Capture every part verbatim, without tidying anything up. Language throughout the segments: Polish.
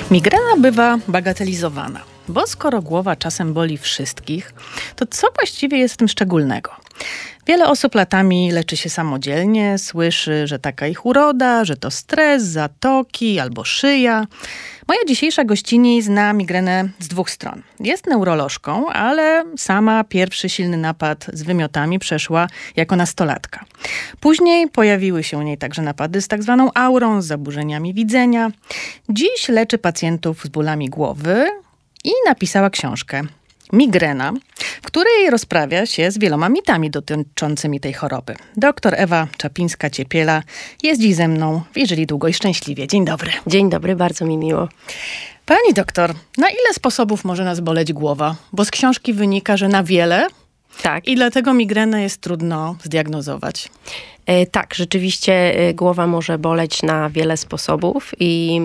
Migrena bywa bagatelizowana, bo skoro głowa czasem boli wszystkich, to co właściwie jest w tym szczególnego? Wiele osób latami leczy się samodzielnie, słyszy, że taka ich uroda, że to stres, zatoki albo szyja. Moja dzisiejsza gościni zna migrenę z dwóch stron. Jest neurolożką, ale sama pierwszy silny napad z wymiotami przeszła jako nastolatka. Później pojawiły się u niej także napady z tak zwaną aurą, z zaburzeniami widzenia. Dziś leczy pacjentów z bólami głowy i napisała książkę Migrena, w której rozprawia się z wieloma mitami dotyczącymi tej choroby. Doktor Ewa Czapińska-Ciepiela jest dziś ze mną w I Żyli Długo i Szczęśliwie. Dzień dobry. Dzień dobry, bardzo mi miło. Pani doktor, na ile sposobów może nas boleć głowa? Bo z książki wynika, że na wiele. Tak. I dlatego migrenę jest trudno zdiagnozować. E, tak, rzeczywiście e, głowa może boleć na wiele sposobów i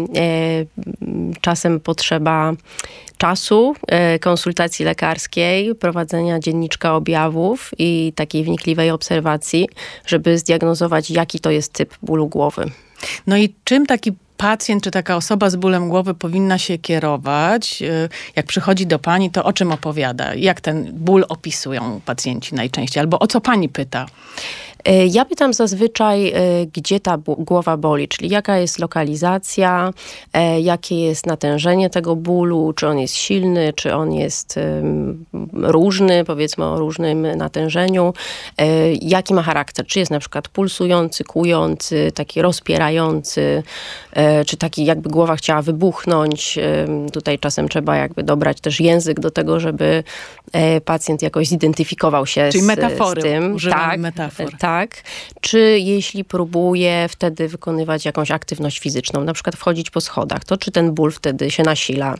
e, czasem potrzeba czasu, e, konsultacji lekarskiej, prowadzenia dzienniczka objawów i takiej wnikliwej obserwacji, żeby zdiagnozować, jaki to jest typ bólu głowy. No i czym taki pacjent czy taka osoba z bólem głowy powinna się kierować? Jak przychodzi do pani, to o czym opowiada? Jak ten ból opisują pacjenci najczęściej? Albo o co pani pyta? Ja pytam zazwyczaj, gdzie ta głowa boli, czyli jaka jest lokalizacja, jakie jest natężenie tego bólu, czy on jest silny, czy on jest różny, powiedzmy o różnym natężeniu, jaki ma charakter, czy jest na przykład pulsujący, kłujący, taki rozpierający, czy taki jakby głowa chciała wybuchnąć. Tutaj czasem trzeba jakby dobrać też język do tego, żeby pacjent jakoś zidentyfikował się czyli z, metafory, z tym. Używamy tak, metafor. Tak. Czy jeśli próbuje wtedy wykonywać jakąś aktywność fizyczną, na przykład wchodzić po schodach, to czy ten ból wtedy się nasila?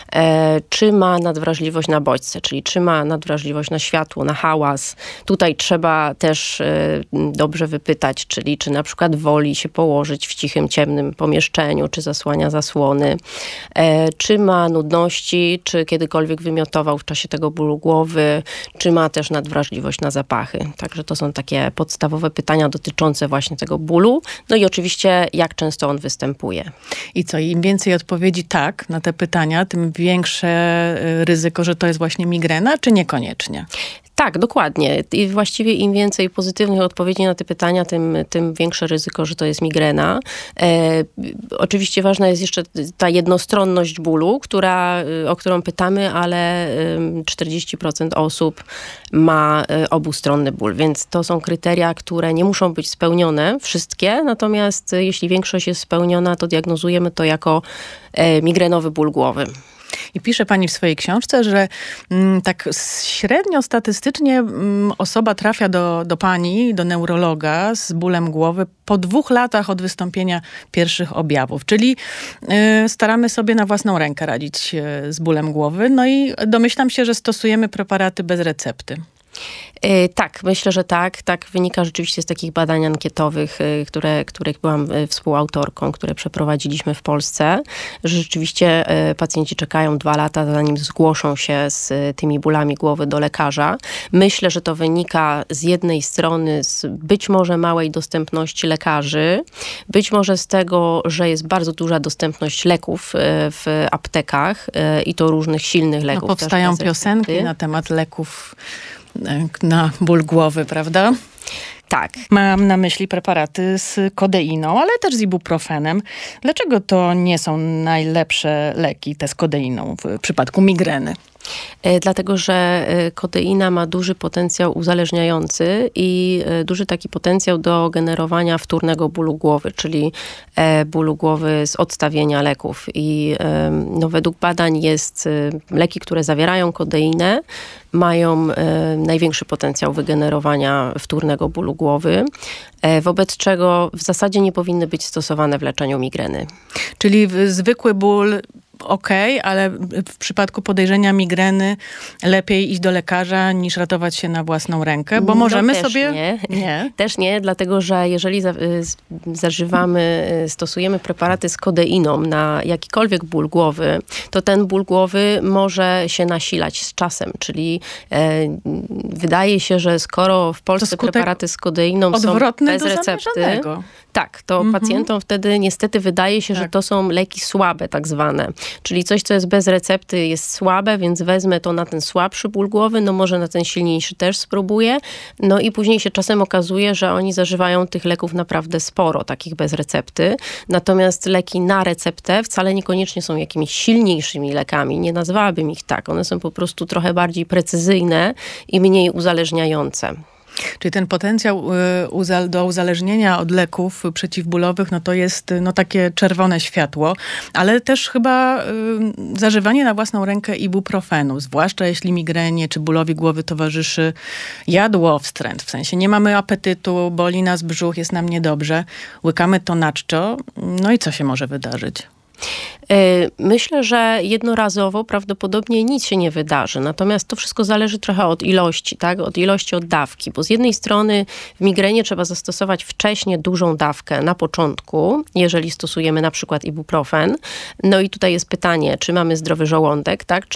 E, czy ma nadwrażliwość na bodźce, czyli czy ma nadwrażliwość na światło, na hałas? Tutaj trzeba też e, dobrze wypytać, czyli czy na przykład woli się położyć w cichym, ciemnym pomieszczeniu, czy zasłania zasłony? E, czy ma nudności, czy kiedykolwiek wymiotował w czasie tego bólu głowy? Czy ma też nadwrażliwość na zapachy? Także to są takie podstawowe pytania dotyczące właśnie tego bólu. No i oczywiście, jak często on występuje. I co, im więcej odpowiedzi tak na te pytania, tym większe ryzyko, że to jest właśnie migrena, czy niekoniecznie? Tak, dokładnie. I właściwie im więcej pozytywnych odpowiedzi na te pytania, tym, tym większe ryzyko, że to jest migrena. E, oczywiście ważna jest jeszcze ta jednostronność bólu, która, o którą pytamy, ale czterdzieści procent osób ma obustronny ból, więc to są kryteria, które nie muszą być spełnione, wszystkie, natomiast jeśli większość jest spełniona, to diagnozujemy to jako migrenowy ból głowy. I pisze pani w swojej książce, że m, tak średnio statystycznie m, osoba trafia do, do pani, do neurologa z bólem głowy po dwóch latach od wystąpienia pierwszych objawów. Czyli y, staramy sobie na własną rękę radzić y, z bólem głowy. No i domyślam się, że stosujemy preparaty bez recepty. Yy, tak, myślę, że tak. Tak wynika rzeczywiście z takich badań ankietowych, yy, które, których byłam yy, współautorką, które przeprowadziliśmy w Polsce, że rzeczywiście yy, pacjenci czekają dwa lata, zanim zgłoszą się z yy, tymi bólami głowy do lekarza. Myślę, że to wynika z jednej strony z być może małej dostępności lekarzy, być może z tego, że jest bardzo duża dostępność leków yy, w aptekach yy, i to różnych silnych leków. No, powstają piosenki na temat leków na ból głowy, prawda? Tak. Mam na myśli preparaty z kodeiną, ale też z ibuprofenem. Dlaczego to nie są najlepsze leki, te z kodeiną w przypadku migreny? Dlatego, że kodeina ma duży potencjał uzależniający i duży taki potencjał do generowania wtórnego bólu głowy, czyli bólu głowy z odstawienia leków. I no, według badań jest leki, które zawierają kodeinę, mają największy potencjał wygenerowania wtórnego bólu głowy, wobec czego w zasadzie nie powinny być stosowane w leczeniu migreny. Czyli zwykły ból okej, okay, ale w przypadku podejrzenia migreny lepiej iść do lekarza niż ratować się na własną rękę, bo możemy no, też sobie... Nie. nie. Też nie, dlatego że jeżeli za, zażywamy, stosujemy preparaty z kodeiną na jakikolwiek ból głowy, to ten ból głowy może się nasilać z czasem, czyli e, wydaje się, że skoro w Polsce preparaty z kodeiną są bez recepty, tak, to mhm. pacjentom wtedy niestety wydaje się, tak. że to są leki słabe tak zwane. Czyli coś, co jest bez recepty, jest słabe, więc wezmę to na ten słabszy ból głowy, no może na ten silniejszy też spróbuję. No i później się czasem okazuje, że oni zażywają tych leków naprawdę sporo, takich bez recepty. Natomiast leki na receptę wcale niekoniecznie są jakimiś silniejszymi lekami. Nie nazwałabym ich tak. One są po prostu trochę bardziej precyzyjne i mniej uzależniające. Czyli ten potencjał do uzależnienia od leków przeciwbólowych, no to jest no takie czerwone światło, ale też chyba y, zażywanie na własną rękę ibuprofenu, zwłaszcza jeśli migrenie czy bólowi głowy towarzyszy jadłowstręt, w sensie nie mamy apetytu, boli nas brzuch, jest nam niedobrze, łykamy to na czczo, no i co się może wydarzyć? Myślę, że jednorazowo prawdopodobnie nic się nie wydarzy. Natomiast to wszystko zależy trochę od ilości, tak? Od ilości od dawki. Bo z jednej strony w migrenie trzeba zastosować wcześnie dużą dawkę na początku, jeżeli stosujemy na przykład ibuprofen. No i tutaj jest pytanie, czy mamy zdrowy żołądek, tak? Czy